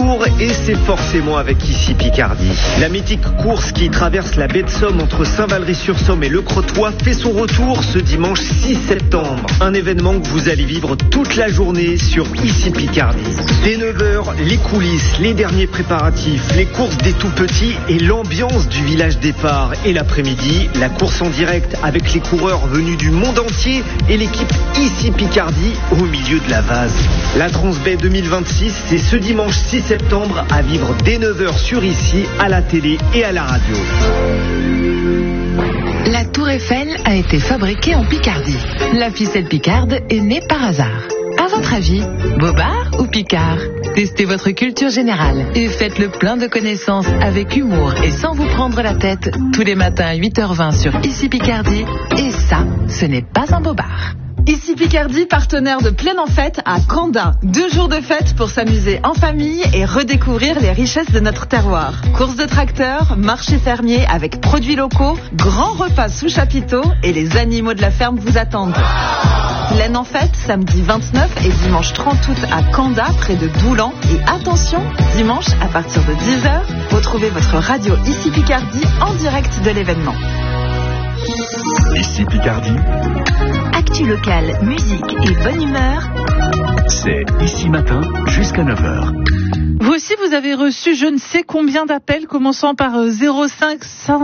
retour et c'est forcément avec Ici Picardie. La mythique course qui traverse la baie de Somme entre Saint-Valery-sur-Somme et Le Crotoy fait son retour ce dimanche 6 septembre. Un événement que vous allez vivre toute la journée sur Ici Picardie. Dès 9h, les coulisses, les derniers préparatifs, les courses des tout petits et l'ambiance du village départ. Et l'après-midi, la course en direct avec les coureurs venus du monde entier et l'équipe Ici Picardie au milieu de la vase. La Transbaie 2026, c'est ce dimanche 6 septembre à vivre dès 9h sur Ici, à la télé et à la radio. La Tour Eiffel a été fabriquée en Picardie. La ficelle picarde est née par hasard. À votre avis, Bobard ou Picard? Testez votre culture générale et faites le plein de connaissances avec humour et sans vous prendre la tête tous les matins à 8h20 sur Ici Picardie. Et ça, ce n'est pas un bobard. Ici Picardie, partenaire de Plein en Fête à Canda. 2 jours de fête pour s'amuser en famille et redécouvrir les richesses de notre terroir. Course de tracteurs, marché fermier avec produits locaux, grand repas sous chapiteau et les animaux de la ferme vous attendent. Plein en Fête, samedi 29 et dimanche 30 août à Canda, près de Doulan. Et attention, dimanche à partir de 10h, retrouvez votre radio Ici Picardie en direct de l'événement. Ici Picardie. Actu locale, musique et bonne humeur. C'est Ici Matin jusqu'à 9h. Vous aussi, vous avez reçu je ne sais combien d'appels commençant par 05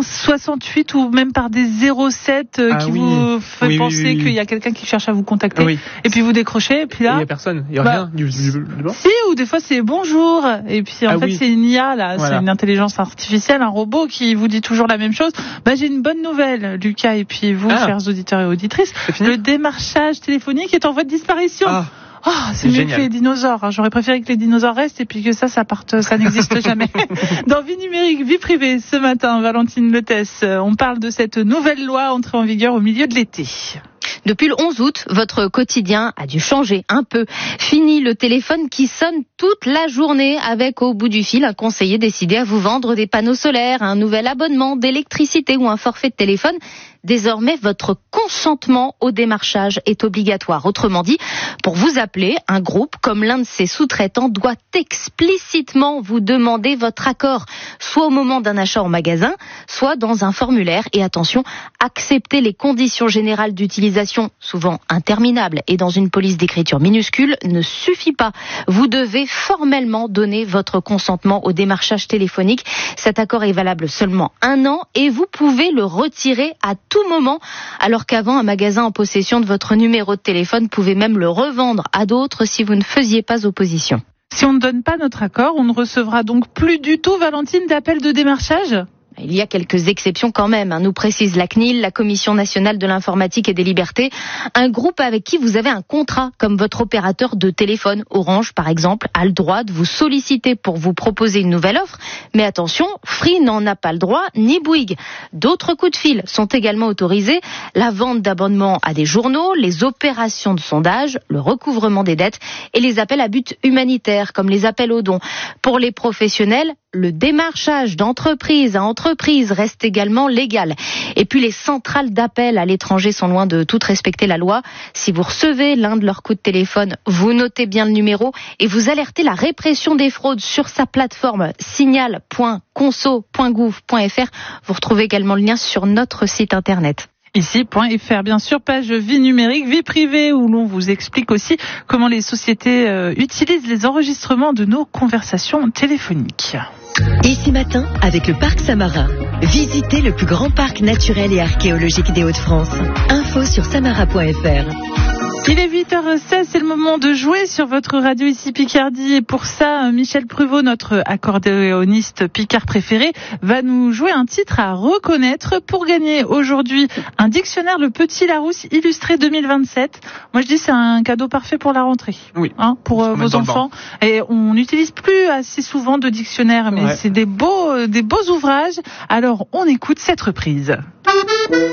168 ou même par des 07 qui vous fait penser qu'il y a quelqu'un qui cherche à vous contacter. Oui. Et puis vous décrochez et puis là... Il n'y a personne, il n'y a rien. Si, ou des fois c'est bonjour. Et puis en fait c'est une IA, là, voilà. C'est une intelligence artificielle, un robot qui vous dit toujours la même chose. J'ai une bonne nouvelle, Lucas, et puis vous, chers auditeurs et auditrices. Le démarchage téléphonique est en voie de disparition. C'est mieux que les dinosaures. J'aurais préféré que les dinosaures restent et puis que ça parte, ça n'existe jamais. Dans Vie numérique, vie privée, ce matin, Valentine Letès, on parle de cette nouvelle loi entrée en vigueur au milieu de l'été. Depuis le 11 août, votre quotidien a dû changer un peu. Fini le téléphone qui sonne toute la journée avec au bout du fil un conseiller décidé à vous vendre des panneaux solaires, un nouvel abonnement d'électricité ou un forfait de téléphone. Désormais, votre consentement au démarchage est obligatoire. Autrement dit, pour vous appeler, un groupe comme l'un de ses sous-traitants doit explicitement vous demander votre accord, soit au moment d'un achat en magasin, soit dans un formulaire. Et attention, accepter les conditions générales d'utilisation, souvent interminables, et dans une police d'écriture minuscule, ne suffit pas. Vous devez formellement donner votre consentement au démarchage téléphonique. Cet accord est valable seulement 1 an et vous pouvez le retirer à tout moment, alors qu'avant, un magasin en possession de votre numéro de téléphone pouvait même le revendre à d'autres si vous ne faisiez pas opposition. Si on ne donne pas notre accord, on ne recevra donc plus du tout, Valentine, d'appels de démarchage ? Il y a quelques exceptions quand même, nous précise la CNIL, la Commission nationale de l'informatique et des libertés, un groupe avec qui vous avez un contrat, comme votre opérateur de téléphone. Orange, par exemple, a le droit de vous solliciter pour vous proposer une nouvelle offre. Mais attention, Free n'en a pas le droit, ni Bouygues. D'autres coups de fil sont également autorisés. La vente d'abonnements à des journaux, les opérations de sondage, le recouvrement des dettes et les appels à but humanitaire, comme les appels aux dons. Pour les professionnels, le démarchage d'entreprise à entreprise reste également légal. Et puis les centrales d'appel à l'étranger sont loin de toutes respecter la loi. Si vous recevez l'un de leurs coups de téléphone, vous notez bien le numéro et vous alertez la répression des fraudes sur sa plateforme signal.conso.gouv.fr. Vous retrouvez également le lien sur notre site internet. Ici.fr, bien sûr, page vie numérique, vie privée, où l'on vous explique aussi comment les sociétés utilisent les enregistrements de nos conversations téléphoniques. Ici Matin, avec le Parc Samara. Visitez le plus grand parc naturel et archéologique des Hauts-de-France. Info sur samara.fr. Il est 8h16, c'est le moment de jouer sur votre radio Ici Picardie. Et pour ça, Michel Pruvot, notre accordéoniste picard préféré, va nous jouer un titre à reconnaître pour gagner aujourd'hui un dictionnaire Le Petit Larousse illustré 2027. Moi, je dis c'est un cadeau parfait pour la rentrée. Oui. Pour vos enfants. Et on n'utilise plus assez souvent de dictionnaire, mais c'est des beaux ouvrages. Alors, on écoute cette reprise.